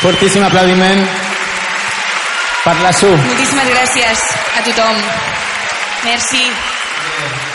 Fortíssim aplaudiment per la Su. Moltíssimes gràcies a tothom. Merci.